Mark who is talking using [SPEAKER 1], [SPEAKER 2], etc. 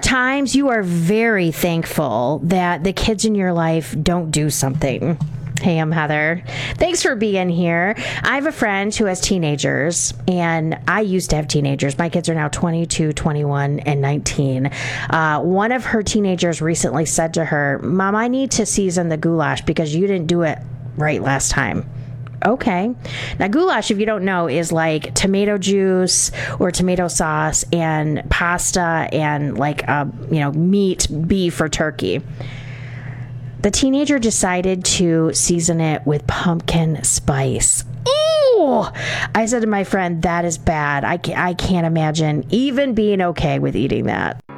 [SPEAKER 1] times you are very thankful that the kids in your life don't do something. Hey, I'm Heather. Thanks for being here. I have a friend who has teenagers, and I used to have teenagers. My kids are now 22, 21, and 19. One of her teenagers recently said to her, Mom, I need to season the goulash because you didn't do it right last time. Okay. Now, goulash, if you don't know, is like tomato juice or tomato sauce and pasta and like, meat, beef or turkey. The teenager decided to season it with pumpkin spice. Ooh! I said to my friend, that is bad. I can't imagine even being okay with eating that.